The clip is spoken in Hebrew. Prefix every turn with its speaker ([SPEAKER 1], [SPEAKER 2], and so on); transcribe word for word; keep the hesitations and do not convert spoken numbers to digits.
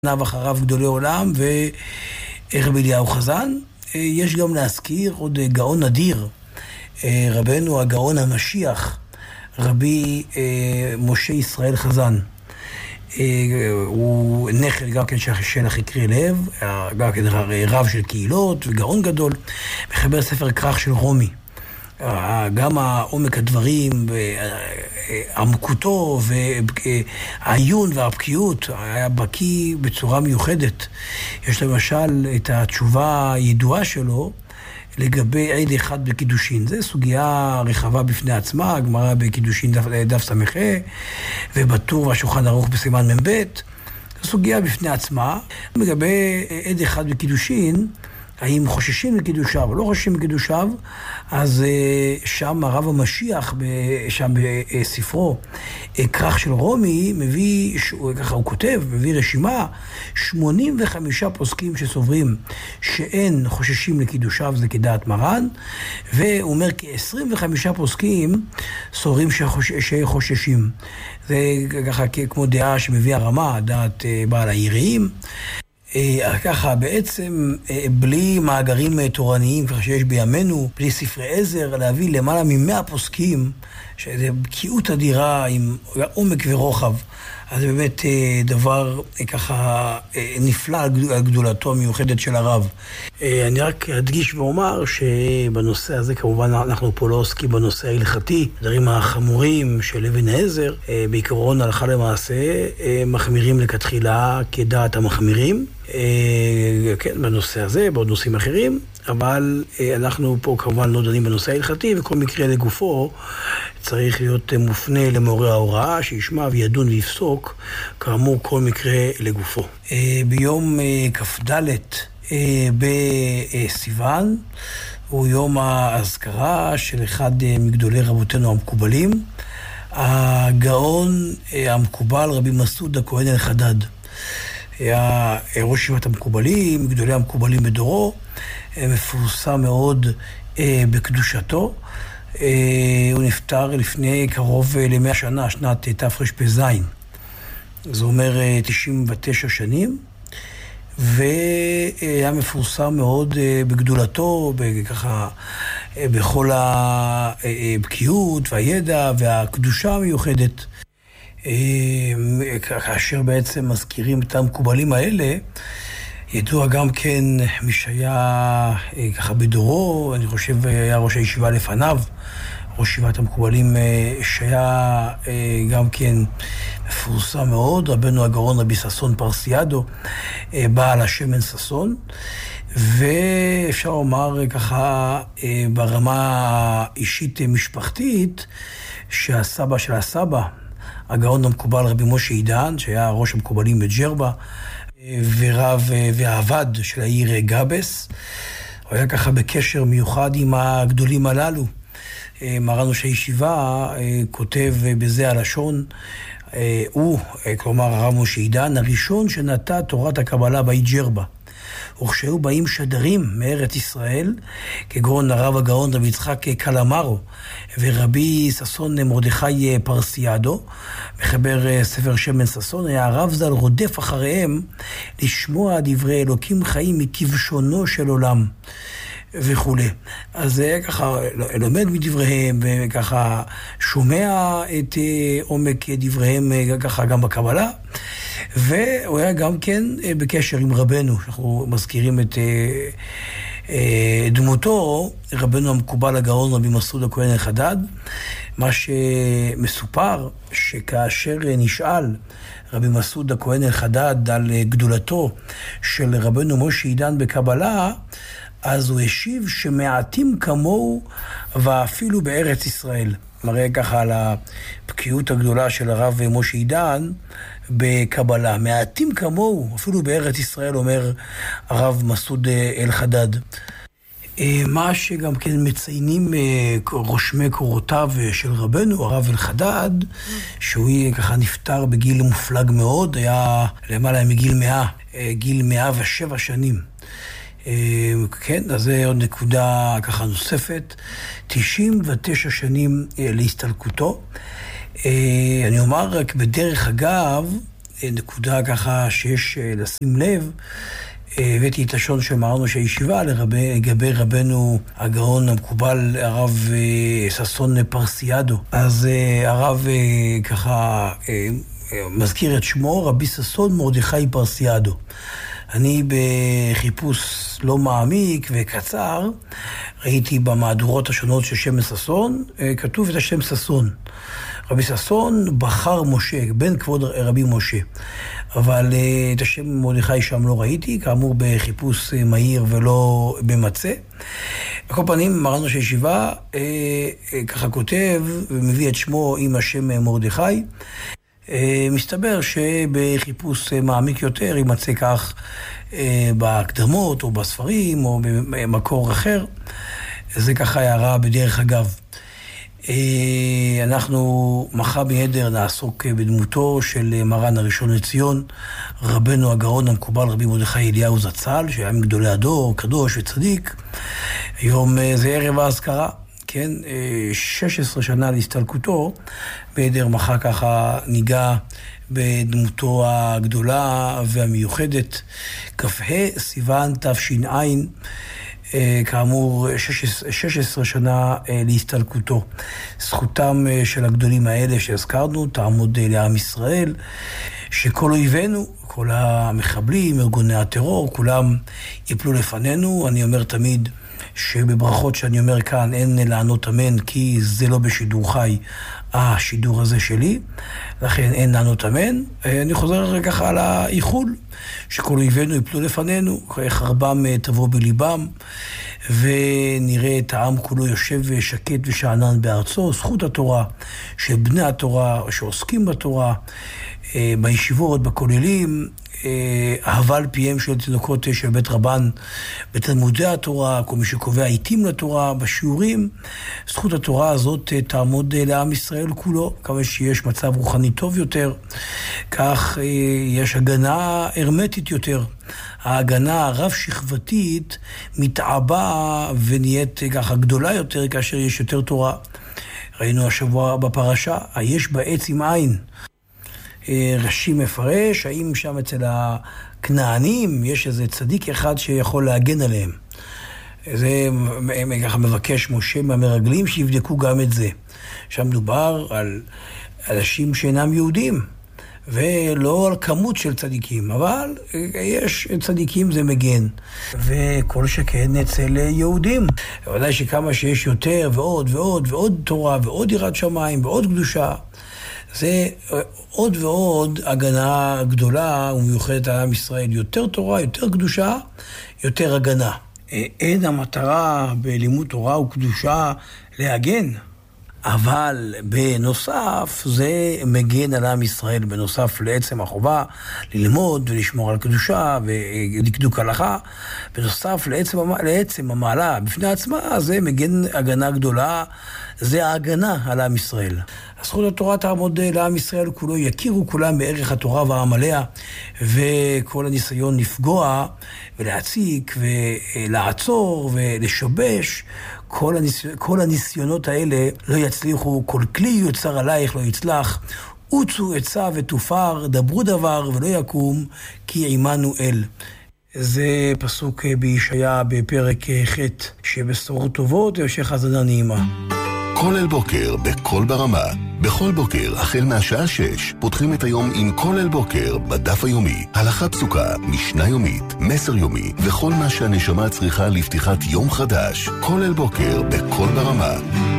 [SPEAKER 1] נב אחריו גדולי עולם ורבי אליהו חזן. יש גם להזכיר עוד גאון נדיר, רבנו הגאון המשיח, רבי משה ישראל חזן. הוא נכד גם כן של חקרי לב, גם כן רב של קהילות וגאון גדול, מחבר ספר כרך של רומי. גם העומק הדברים, עמקותו והעיון והבקיאות, היה בקיא בצורה מיוחדת. יש למשל את התשובה הידועה שלו לגבי עד אחד בקידושין. זו סוגיה רחבה בפני עצמה, הגמרא בקידושין דף, דף סמך, ובטור והשולחן ערוך בסימן מ"ב. סוגיה בפני עצמה. לגבי עד אחד בקידושין, האם חוששים מקידושיו או לא חוששים מקידושיו, אז שם הרב המשיח, שם בספרו, כרך של רומי, מביא, ככה הוא כותב, מביא רשימה, שמונים וחמישה פוסקים שסוברים שאין חוששים לקידושיו, זה כדעת מרן, והוא אומר כ-עשרים וחמישה פוסקים סוברים שחוששים. זה ככה כמו דעה שמביא הרמה, דעת בעל היראים. ככה בעצם בלי מאגרים תורניים ככה שיש בימינו, בלי ספרי עזר, להביא למעלה ממאה פוסקים, שזה בקיאות אדירה עם עומק ורוחב. אז זה באמת דבר ככה נפלא על גדולתו המיוחדת של הרב. אני רק אדגיש ואומר שבנושא הזה כמובן אנחנו פה לא עוסקים בנושא ההלכתי, דברים החמורים של אבן העזר, בעיקרון הלכה למעשה מחמירים לכתחילה כדעת המחמירים, כן, בנושא הזה, בעוד נושאים אחרים, אבל אנחנו פה כמובן לא דנים בנושא ההלכתי, וכל מקרה לגופו צריך להיות מופנה למורה ההוראה, שישמע וידון ויפסוק, כאמור כל מקרה לגופו. ביום כ"ד בסיוון, הוא יום האזכרה של אחד מגדולי רבותינו המקובלים, הגאון המקובל רבי מסעוד הכהן אל-חדד. היה ראש ישיבת המקובלים, גדולי המקובלים בדורו, מפורסם מאוד בקדושתו. הוא נפטר לפני קרוב למאה שנה, שנת תרפ"ז. זה אומר תשעים ותשע שנים, והיה מפורסם מאוד בגדולתו, ככה בכל הבקיאות והידע והקדושה המיוחדת. כאשר בעצם מזכירים את המקובלים האלה, ידוע גם כן מי שהיה ככה בדורו, אני חושב היה ראש הישיבה לפניו, ראש ישיבת המקובלים שהיה גם כן מפורסם מאוד, רבנו הגאון רבי ששון פרסיאדו, בעל השמן ששון, ואפשר לומר ככה ברמה האישית משפחתית, שהסבא של הסבא, הגאון המקובל רבי משה עידן, שהיה ראש המקובלים בג'רבה, ורב והעבד של העיר גבס, הוא היה ככה בקשר מיוחד עם הגדולים הללו. מרן ראש הישיבה כותב בזה הלשון, הוא, כלומר הרב משה עידן, הראשון שנטע תורת הקבלה בעיר ג'רבה. וכשהיו באים שדרים מארץ ישראל, כגון הרב הגאון רבי יצחק קלמרו ורבי ששון מרדכי פרסיאדו, מחבר ספר שמן ששון, היה הרב ז"ל רודף אחריהם לשמוע דברי אלוקים חיים מכבשונו של עולם וכו'. אז זה ככה לומד מדבריהם וככה שומע את עומק דבריהם ככה גם בקבלה. והוא היה גם כן בקשר עם רבנו, אנחנו מזכירים את דמותו, רבנו המקובל הגאון רבי מסעוד הכהן אל-חדד. מה שמסופר שכאשר נשאל רבי מסעוד הכהן אל-חדד על גדולתו של רבנו משה עידן בקבלה, אז הוא השיב שמעטים כמוהו ואפילו בארץ ישראל. מראה ככה על הבקיאות הגדולה של הרב משה עידן בקבלה. מעטים כמוהו, אפילו בארץ ישראל, אומר הרב מסעוד אל-חדד. מה שגם כן מציינים רושמי קורותיו של רבנו, הרב אל-חדד, שהוא ככה נפטר בגיל מופלג מאוד, היה למעלה מגיל מאה, גיל מאה ושבע שנים. כן, אז זה עוד נקודה ככה נוספת, תשעים ותשע שנים להסתלקותו. אני אומר רק בדרך אגב, נקודה ככה שיש לשים לב, הבאתי את השון של מרן ראש הישיבה לגבי רבנו הגאון המקובל הרב ששון פרסיאדו. אז הרב ככה מזכיר את שמו, רבי ששון מרדכי פרסיאדו. אני בחיפוש לא מעמיק וקצר, ראיתי במהדורות השונות של שם ששון, כתוב את השם ששון. רבי ששון בחר משה, בן כבוד רבי משה. אבל את השם מרדכי שם לא ראיתי, כאמור בחיפוש מהיר ולא במצא. בכל פנים, מרן ראש הישיבה ככה כותב ומביא את שמו עם השם מרדכי. מסתבר שבחיפוש מעמיק יותר יימצא כך בהקדמות או בספרים או במקור אחר. זה ככה הערה בדרך אגב. אנחנו מחר בהדר נעסוק בדמותו של מרן הראשון לציון, רבנו הגאון המקובל רבי מרדכי אליהו זצ"ל, שהיה מגדולי הדור, קדוש וצדיק. היום זה ערב האזכרה, כן, שש עשרה שנה להסתלקותו. בהדר מחר ככה ניגע בדמותו הגדולה והמיוחדת. כ"ה סיוון תש"ע, כאמור שש עשרה שנה להסתלקותו. זכותם של הגדולים האלה שהזכרנו תעמוד לעם ישראל, שכל אויבינו, כל המחבלים, ארגוני הטרור, כולם יפלו לפנינו. אני אומר תמיד שבברכות שאני אומר כאן אין לענות אמן, כי זה לא בשידור חי, השידור הזה שלי, לכן אין לענות אמן. אני חוזר ככה על האיחול, שכל אויבינו יפלו לפנינו, חרבם תבוא בליבם, ונראה את העם כולו יושב שקט ושענן בארצו. זכות התורה, שבני התורה שעוסקים בתורה, בישיבות, בכוללים, אהבה על פיהם של תינוקות של בית רבן, בתלמודי התורה, כל מי שקובע עיתים לתורה, בשיעורים. זכות התורה הזאת תעמוד לעם ישראל כולו. כמה שיש מצב רוחני טוב יותר, כך יש הגנה הרמטית יותר. ההגנה הרב-שכבתית מתעבה ונהיית ככה גדולה יותר כאשר יש יותר תורה. ראינו השבוע בפרשה, היש בעץ עם עין. רש"י מפרש, האם שם אצל הכנענים יש איזה צדיק אחד שיכול להגן עליהם. זה ככה מבקש משה מהמרגלים שיבדקו גם את זה. שם מדובר על אנשים שאינם יהודים, ולא על כמות של צדיקים, אבל יש צדיקים זה מגן. וכל שכן אצל יהודים. ודאי שכמה שיש יותר ועוד ועוד ועוד תורה ועוד יראת שמיים ועוד קדושה, זה עוד ועוד הגנה גדולה ומיוחדת על עם ישראל. יותר תורה, יותר קדושה, יותר הגנה. אין המטרה בלימוד תורה וקדושה להגן, אבל בנוסף זה מגן על עם ישראל, בנוסף לעצם החובה ללמוד ולשמור על קדושה ודקדוק הלכה, בנוסף לעצם, לעצם המעלה בפני עצמה, זה מגן הגנה גדולה, זה ההגנה על עם ישראל. הזכות התורה תעמוד לעם ישראל כולו, יכירו כולם בערך התורה והעם עליה, וכל הניסיון לפגוע ולהציק ולעצור ולשבש, כל, הניס... כל הניסיונות האלה לא יצליחו, כל כלי יוצר עלייך לא יצלח, עוצו עצה ותופר, דברו דבר ולא יקום, כי עמנו אל. זה פסוק בישעיה בפרק ח', שבשורות טובות והמשך האזנה נעימה.
[SPEAKER 2] כל אל בוקר בכל ברמה. בכל בוקר, החל מהשעה שש, פותחים את היום עם כל אל בוקר בדף היומי. הלכה פסוקה, משנה יומית, מסר יומי, וכל מה שהנשמה צריכה לפתיחת יום חדש. כל אל בוקר בכל ברמה.